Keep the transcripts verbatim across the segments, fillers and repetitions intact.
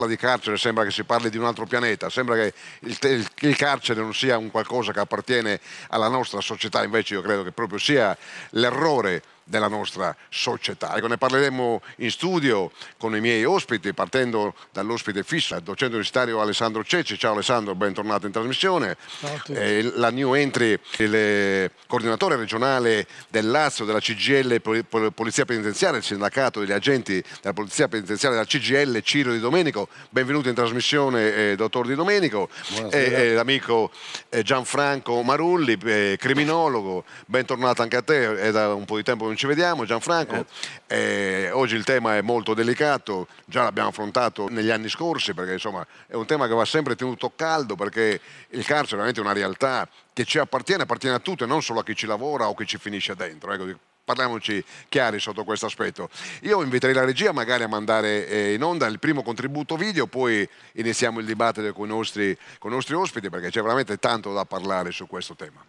di carcere sembra che si parli di un altro pianeta, sembra che il, il, il carcere non sia un qualcosa che appartiene alla nostra società, invece io credo che proprio sia l'errore della nostra società. Ecco, ne parleremo in studio con i miei ospiti, partendo dall'ospite fisso, il docente universitario Alessandro Cecci. Ciao Alessandro, bentornato in trasmissione. Eh, la new entry, il coordinatore regionale del Lazio, della C G I L Polizia Penitenziaria, il sindacato degli agenti della Polizia Penitenziaria della C G I L, Ciro Di Domenico. Benvenuto in trasmissione, eh, dottor Di Domenico. Eh, eh, l'amico eh, Gianfranco Marulli, eh, criminologo. Bentornato anche a te, è da un po' di tempo che non ci vediamo, Gianfranco. Eh, oggi il tema è molto delicato, già l'abbiamo affrontato negli anni scorsi, perché insomma è un tema che va sempre tenuto caldo, perché il carcere è veramente una realtà che ci appartiene, appartiene a tutti, non solo a chi ci lavora o chi ci finisce dentro. Ecco, parliamoci chiari sotto questo aspetto. Io inviterei la regia magari a mandare eh, in onda il primo contributo video, poi iniziamo il dibattito con i nostri, con i nostri ospiti, perché c'è veramente tanto da parlare su questo tema.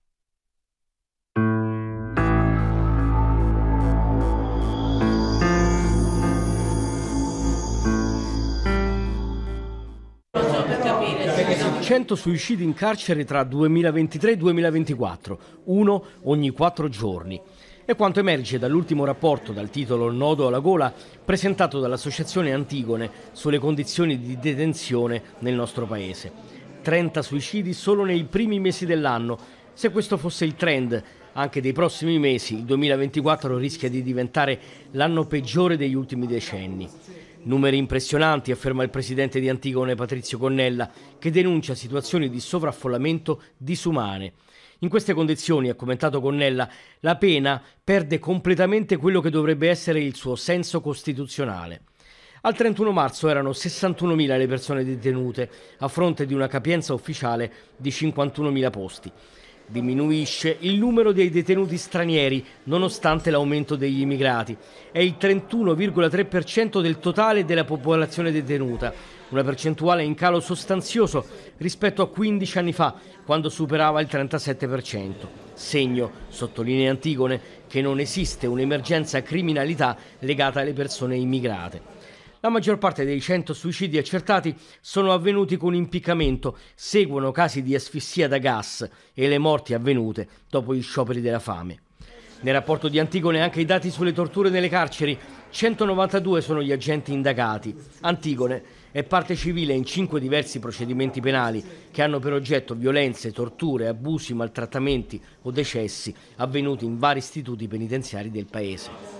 cento suicidi in carcere tra duemilaventitré e duemilaventiquattro, uno ogni quattro giorni. È quanto emerge dall'ultimo rapporto dal titolo Nodo alla gola, presentato dall'Associazione Antigone sulle condizioni di detenzione nel nostro paese. trenta suicidi solo nei primi mesi dell'anno. Se questo fosse il trend anche dei prossimi mesi, il duemilaventiquattro rischia di diventare l'anno peggiore degli ultimi decenni. Numeri impressionanti, afferma il presidente di Antigone Patrizio Connella, che denuncia situazioni di sovraffollamento disumane. In queste condizioni, ha commentato Connella, la pena perde completamente quello che dovrebbe essere il suo senso costituzionale. Al trentuno marzo erano sessantunomila le persone detenute, a fronte di una capienza ufficiale di cinquantunomila posti. Diminuisce il numero dei detenuti stranieri, nonostante l'aumento degli immigrati. È il trentuno virgola tre per cento del totale della popolazione detenuta, una percentuale in calo sostanzioso rispetto a quindici anni fa, quando superava il trentasette per cento. Segno, sottolinea Antigone, che non esiste un'emergenza criminalità legata alle persone immigrate. La maggior parte dei cento suicidi accertati sono avvenuti con impiccamento, seguono casi di asfissia da gas e le morti avvenute dopo gli scioperi della fame. Nel rapporto di Antigone anche i dati sulle torture nelle carceri, centonovantadue sono gli agenti indagati. Antigone è parte civile in cinque diversi procedimenti penali che hanno per oggetto violenze, torture, abusi, maltrattamenti o decessi avvenuti in vari istituti penitenziari del paese.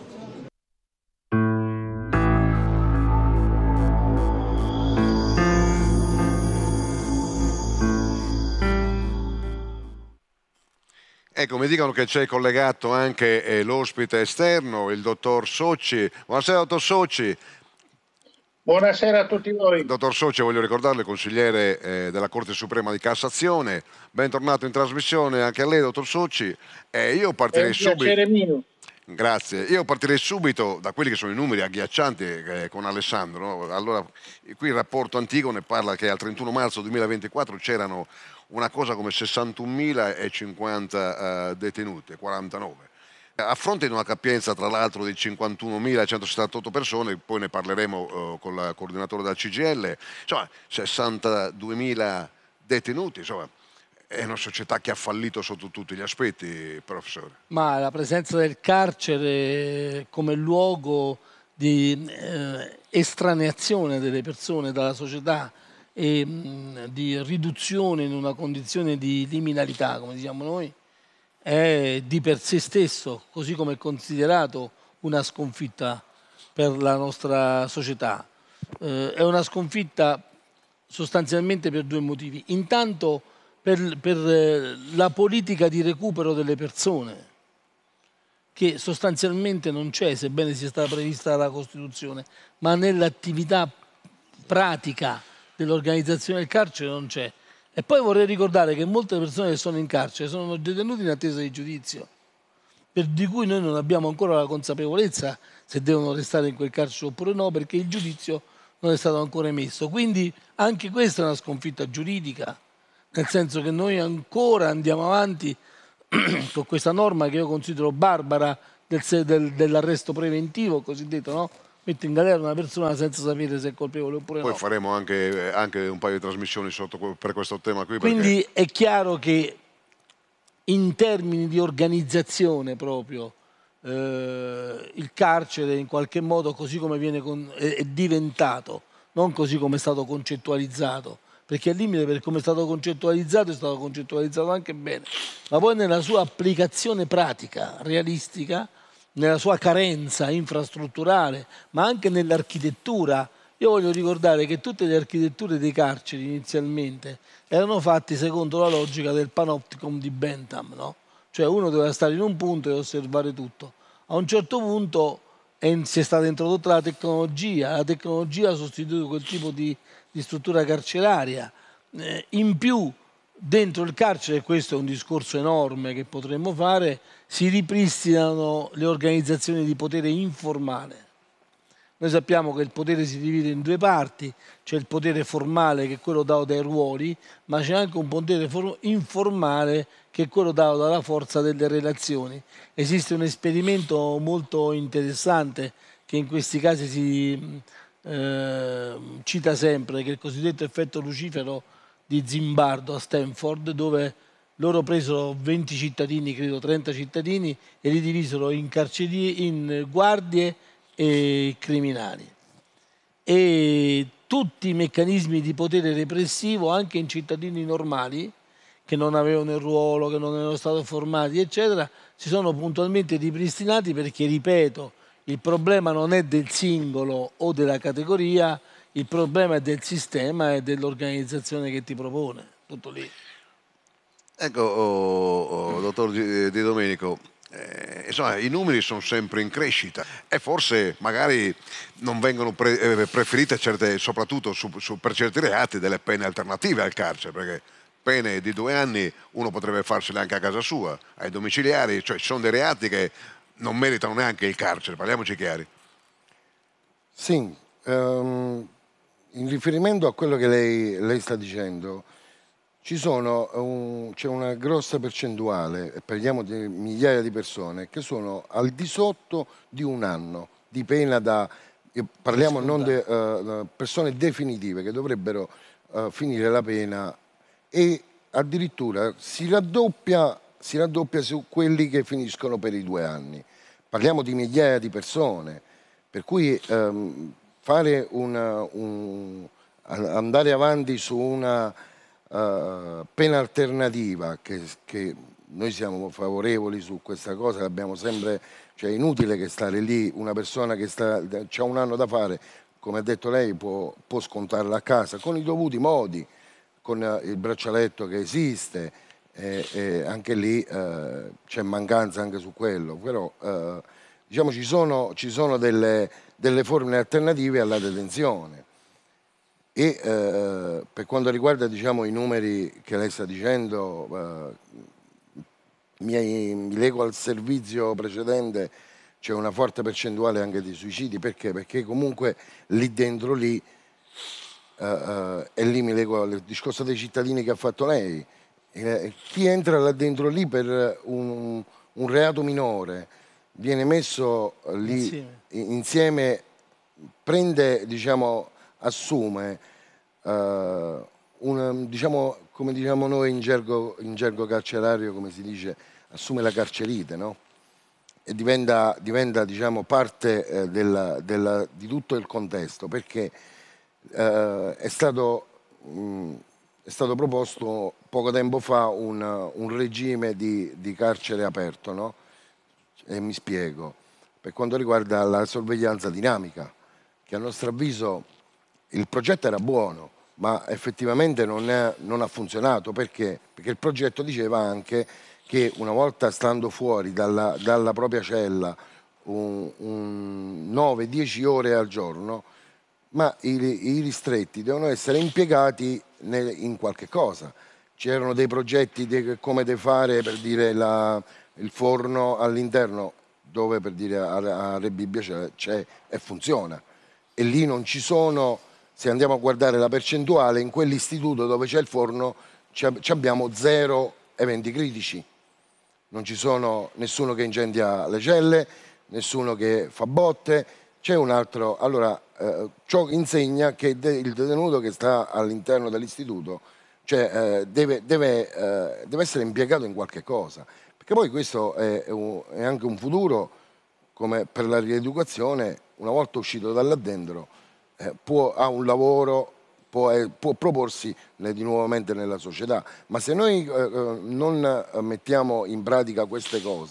Ecco, mi dicono che c'è collegato anche eh, l'ospite esterno, il dottor Socci. Buonasera, dottor Socci. Buonasera a tutti voi. Dottor Socci, voglio ricordarle, consigliere eh, della Corte Suprema di Cassazione. Bentornato in trasmissione anche a lei, dottor Socci. Eh, io partirei È un piacere subito. mio. Grazie. Io partirei subito da quelli che sono i numeri agghiaccianti eh, con Alessandro. No? Allora, qui il rapporto Antigone parla che al trentuno marzo duemilaventiquattro c'erano una cosa come sessantunomilacinquanta uh, detenuti, quarantanove. A fronte di una capienza tra l'altro di cinquantunomilacentosettantotto persone, poi ne parleremo uh, con il coordinatore della C G I L, insomma sessantaduemila detenuti, insomma è una società che ha fallito sotto tutti gli aspetti, professore. Ma la presenza del carcere come luogo di eh, estraneazione delle persone dalla società e mh, di riduzione in una condizione di liminalità, come diciamo noi, è di per sé stesso, così come è considerato, una sconfitta per la nostra società. Eh, è una sconfitta sostanzialmente per due motivi. Intanto per, per la politica di recupero delle persone, che sostanzialmente non c'è, sebbene sia stata prevista dalla Costituzione, ma nell'attività pratica dell'organizzazione del carcere non c'è. E poi vorrei ricordare che molte persone che sono in carcere sono detenute in attesa di giudizio, per di cui noi non abbiamo ancora la consapevolezza se devono restare in quel carcere oppure no, perché il giudizio non è stato ancora emesso. Quindi anche questa è una sconfitta giuridica, nel senso che noi ancora andiamo avanti con questa norma che io considero barbara del, del, dell'arresto preventivo cosiddetto, no? mette in galera una persona senza sapere se è colpevole oppure Poi no. faremo anche, anche un paio di trasmissioni sotto, per questo tema qui. Quindi perché... è chiaro che in termini di organizzazione proprio eh, il carcere in qualche modo, così come viene con, è, è diventato, non così come è stato concettualizzato, perché al limite per come è stato concettualizzato è stato concettualizzato anche bene, ma poi nella sua applicazione pratica, realistica, nella sua carenza infrastrutturale, ma anche nell'architettura. Io voglio ricordare che tutte le architetture dei carceri inizialmente erano fatte secondo la logica del panopticon di Bentham, no? Cioè uno doveva stare in un punto e osservare tutto. A un certo punto è, si è stata introdotta la tecnologia, la tecnologia ha sostituito quel tipo di, di struttura carceraria. Eh, in più, dentro il carcere, e questo è un discorso enorme che potremmo fare, si ripristinano le organizzazioni di potere informale. Noi sappiamo che il potere si divide in due parti, c'è il potere formale che è quello dato dai ruoli, ma c'è anche un potere informale che è quello dato dalla forza delle relazioni. Esiste un esperimento molto interessante che in questi casi si eh, cita sempre, che è il cosiddetto effetto lucifero di Zimbardo a Stanford, dove loro presero venti cittadini, credo trenta cittadini, e li divisero in, carceri, in guardie e criminali. E tutti i meccanismi di potere repressivo, anche in cittadini normali, che non avevano il ruolo, che non erano stati formati, eccetera, si sono puntualmente ripristinati perché, ripeto, il problema non è del singolo o della categoria, il problema è del sistema e dell'organizzazione che ti propone. Tutto lì. Ecco, oh, oh, dottor Di, Di Domenico, eh, insomma, i numeri sono sempre in crescita e forse magari non vengono pre, eh, preferite certe, soprattutto su, su, per certi reati, delle pene alternative al carcere, perché pene di due anni uno potrebbe farsele anche a casa sua, ai domiciliari, cioè ci sono dei reati che non meritano neanche il carcere, parliamoci chiari. Sì, um, in riferimento a quello che lei, lei sta dicendo, ci sono un, c'è una grossa percentuale, e parliamo di migliaia di persone, che sono al di sotto di un anno di pena da... Parliamo non di uh, persone definitive che dovrebbero uh, finire la pena, e addirittura si raddoppia, si raddoppia su quelli che finiscono per i due anni. Parliamo di migliaia di persone, per cui um, fare una, un, andare avanti su una uh, pena alternativa, che, che noi siamo favorevoli su questa cosa, abbiamo sempre, cioè è inutile che stare lì, una persona che ha un anno da fare, come ha detto lei, può, può scontarla a casa con i dovuti modi, con il braccialetto che esiste, e, e anche lì eh, c'è mancanza anche su quello, però eh, diciamo ci sono, ci sono delle, delle forme alternative alla detenzione. E eh, per quanto riguarda, diciamo, i numeri che lei sta dicendo, eh, mi, mi lego al servizio precedente, c'è una forte percentuale anche di suicidi. Perché? Perché comunque lì dentro lì, Uh, uh, e lì mi lego al discorso dei cittadini che ha fatto lei, eh, chi entra là dentro lì per un, un reato minore viene messo lì insieme, insieme prende, diciamo, assume uh, una, diciamo, come diciamo noi in gergo, in gergo carcerario, come si dice, assume la carcerite, no? E diventa, diventa diciamo, parte eh, della, della, di tutto il contesto, perché Uh, è, stato, um, è stato proposto poco tempo fa un, un regime di, di carcere aperto, no? E mi spiego. Per quanto riguarda la sorveglianza dinamica, che a nostro avviso il progetto era buono, ma effettivamente non, è, non ha funzionato. Perché? Perché il progetto diceva anche che una volta stando fuori dalla, dalla propria cella un, un nove dieci ore al giorno, ma i, i ristretti devono essere impiegati nel, in qualche cosa. C'erano dei progetti di come de fare, per dire, la, il forno all'interno, dove per dire a, a Re Bibbia c'è e funziona. E lì non ci sono, se andiamo a guardare la percentuale, in quell'istituto dove c'è il forno abbiamo zero eventi critici. Non ci sono nessuno che incendia le celle, nessuno che fa botte. c'è un altro, allora eh, ciò insegna che de, il detenuto che sta all'interno dell'istituto cioè, eh, deve, deve, eh, deve essere impiegato in qualche cosa, perché poi questo è, è, un, è anche un futuro, come per la rieducazione, una volta uscito da là dentro eh, può, ha un lavoro, può, eh, può proporsi ne, di nuovamente nella società, ma se noi eh, non mettiamo in pratica queste cose